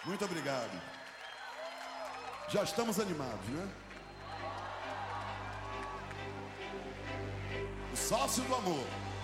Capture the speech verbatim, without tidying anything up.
Muito obrigado. Já estamos animados, né? O sócio do amor.